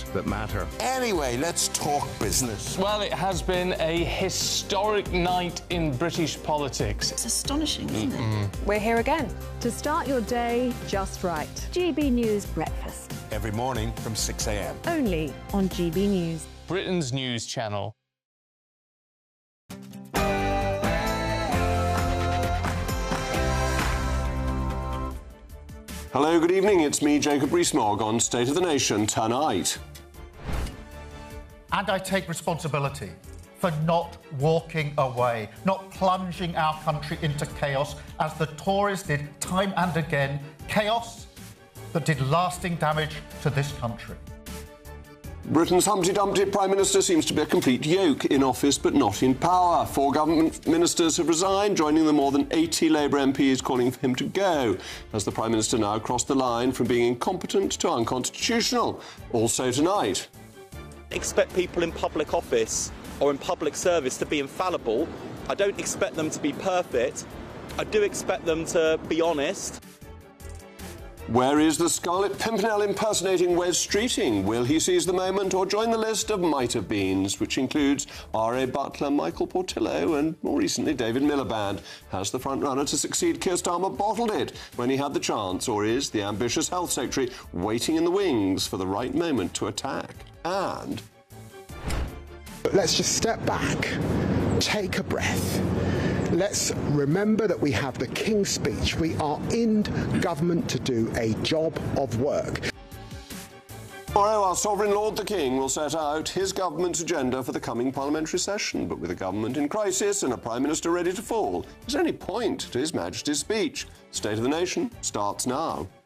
that matter. Anyway, let's talk business. Well, it has been a historic night in British politics. It's astonishing, isn't it? We're here again. To start your day just right. GB News Breakfast. Every morning from 6 a.m. Only on GB News. Britain's news channel. Hello, good evening. It's me, Jacob Rees-Mogg, on State of the Nation tonight. And I take responsibility for not walking away, not plunging our country into chaos as the Tories did time and again, chaos that did lasting damage to this country. Britain's Humpty Dumpty Prime Minister seems to be a complete yoke, in office but not in power. 4 government ministers have resigned, joining the more than 80 Labour MPs calling for him to go, as the Prime Minister now crossed the line from being incompetent to unconstitutional. Also tonight. Expect people in public office or in public service to be infallible. I don't expect them to be perfect. I do expect them to be honest. Where is the Scarlet Pimpernel impersonating Wes Streeting? Will he seize the moment or join the list of might-have-beens, which includes R.A. Butler, Michael Portillo and, more recently, David Miliband? Has the front-runner to succeed Keir Starmer bottled it when he had the chance, or is the ambitious Health Secretary waiting in the wings for the right moment to attack? And... let's just step back, take a breath. Let's remember that we have the King's Speech. We are in government to do a job of work. Tomorrow, our Sovereign Lord the King will set out his government's agenda for the coming parliamentary session. But with a government in crisis and a Prime Minister ready to fall, is there any point to His Majesty's speech? State of the Nation starts now.